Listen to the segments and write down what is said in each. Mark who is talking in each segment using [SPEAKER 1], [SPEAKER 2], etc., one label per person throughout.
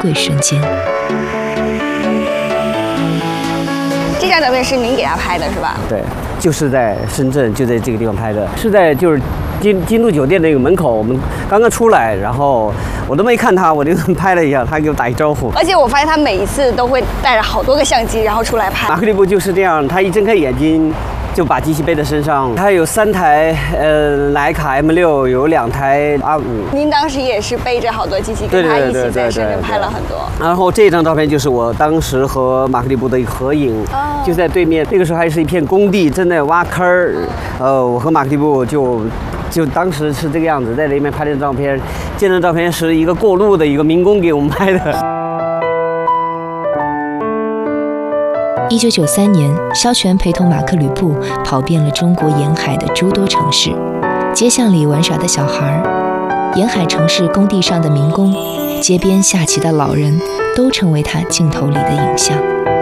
[SPEAKER 1] 贵瞬间。
[SPEAKER 2] 这张照片是您给他拍的是吧？
[SPEAKER 3] 对，就是在深圳，就在这个地方拍的，是在就是金都酒店那个门口，我们刚刚出来，然后我都没看他，我就拍了一下，他给我打一招呼。
[SPEAKER 2] 而且我发现他每一次都会带着好多个相机，然后出来拍。
[SPEAKER 3] 马克利布就是这样，他一睁开眼睛就把机器背在身上。他有3台徕卡 M6，有2台R5。
[SPEAKER 2] 您当时也是背着好多机器，跟他一起在深圳拍了很多。
[SPEAKER 3] 然后这张照片就是我当时和马克利布的一个合影，就在对面。那个时候还是一片工地，正在挖坑儿。我和马克利布就当时是这个样子，在那边拍的照片。这张照片是一个过路的一个民工给我们拍的。
[SPEAKER 1] 1993年，萧全陪同马克吕布跑遍了中国沿海的诸多城市，街巷里玩耍的小孩，沿海城市工地上的民工，街边下棋的老人，都成为他镜头里的影像。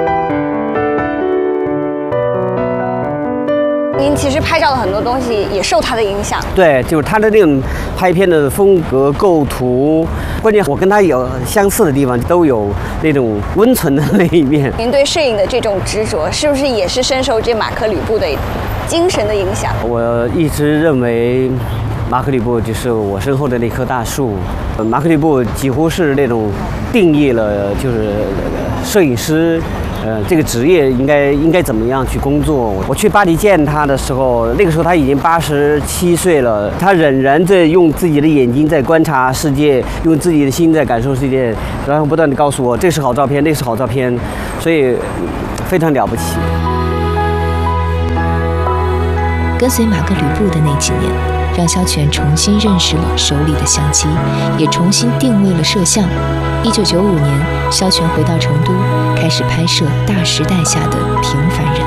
[SPEAKER 2] 您其实拍照的很多东西也受他的影响。
[SPEAKER 3] 对，就是他的那种拍片的风格、构图，关键我跟他有相似的地方，都有那种温存的那一面。
[SPEAKER 2] 您对摄影的这种执着，是不是也是深受这马克吕布的精神的影响？
[SPEAKER 3] 我一直认为，马克吕布就是我身后的那棵大树。马克吕布几乎是那种定义了，就是摄影师。这个职业应该怎么样去工作？我去巴黎见他的时候，那个时候他已经87岁了，他仍然在用自己的眼睛在观察世界，用自己的心在感受世界，然后不断地告诉我这是好照片，那是好照片，所以非常了不起。
[SPEAKER 1] 跟随马克吕布的那几年，让萧全重新认识了手里的相机，也重新定位了摄像。1995年，萧全回到成都，开始拍摄大时代下的平凡人。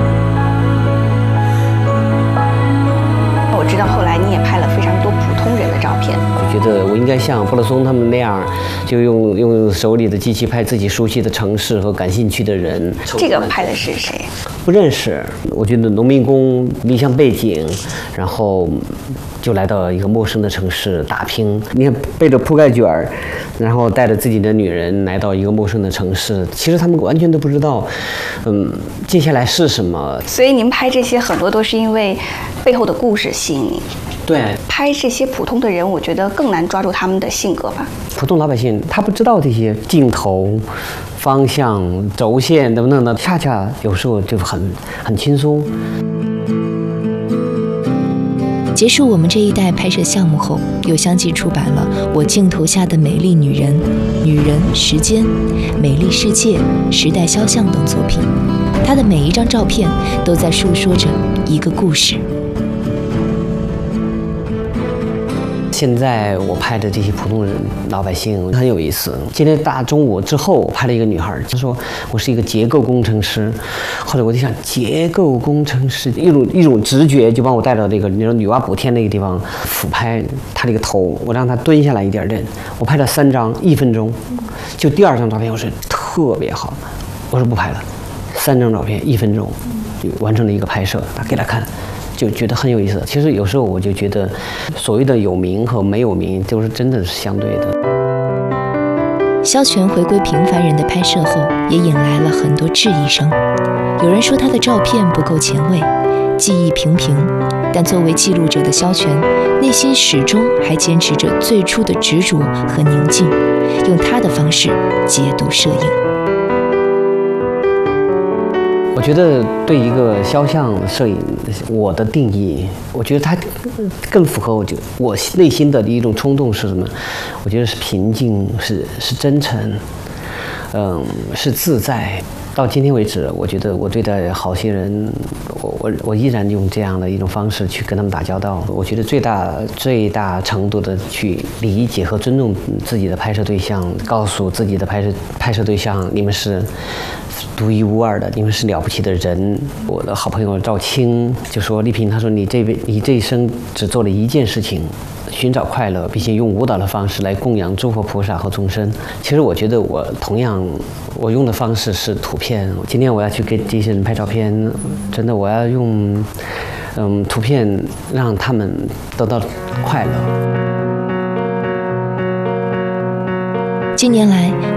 [SPEAKER 2] 我知道后来你也拍了非常多普通人的照片。
[SPEAKER 3] 我觉得我应该像布勒松他们那样，就用手里的机器拍自己熟悉的城市和感兴趣的人。
[SPEAKER 2] 这个拍的是谁？
[SPEAKER 3] 不认识。我觉得农民工理想背景，然后就来到一个陌生的城市打拼。你看背着铺盖卷儿，然后带着自己的女人来到一个陌生的城市，其实他们完全都不知道，接下来是什么。
[SPEAKER 2] 所以您拍这些很多都是因为背后的故事吸引你。
[SPEAKER 3] 对，
[SPEAKER 2] 拍这些普通的人，我觉得更难抓住他们的性格吧。
[SPEAKER 3] 普通老百姓他不知道这些镜头、方向、轴线等等的，恰恰有时候就很轻松。
[SPEAKER 1] 结束我们这一代拍摄项目后，又相继出版了《我镜头下的美丽女人》《女人时间》《美丽世界》《时代肖像》等作品。她的每一张照片都在述说着一个故事。
[SPEAKER 3] 现在我拍的这些普通人老百姓很有意思。今天大中午之后，我拍了一个女孩，她说我是一个结构工程师。后来我就想，结构工程师一种直觉就把我带到那个女娲补天那个地方，俯拍她那个头，我让她蹲下来一点点。我拍了3张，1分钟。就第2张照片我是特别好，我说不拍了。3张照片1分钟，就完成了一个拍摄，给她看。就觉得很有意思。其实有时候我就觉得，所谓的有名和没有名，就是真的是相对的。
[SPEAKER 1] 萧全回归平凡人的拍摄后，也引来了很多质疑声。有人说他的照片不够前卫，技艺平平，但作为记录者的萧全，内心始终还坚持着最初的执着和宁静，用他的方式解读摄影。
[SPEAKER 3] 我觉得对一个肖像摄影，我的定义，我觉得它更符合我内心的一种冲动是什么？我觉得是平静，是真诚，是自在。到今天为止，我觉得我对待好些人，我依然用这样的一种方式去跟他们打交道。我觉得最大程度的去理解和尊重自己的拍摄对象，告诉自己的拍摄对象，你们是独一无二的，你们是了不起的人。我的好朋友赵青就说：“丽萍，他说你这一生只做了一件事情，寻找快乐，并且用舞蹈的方式来供养诸佛菩萨和众生。”其实我觉得我同样，我用的方式是图片。今天我要去给这些人拍照片，真的我要用图片让他们得到快乐。
[SPEAKER 1] 近年来，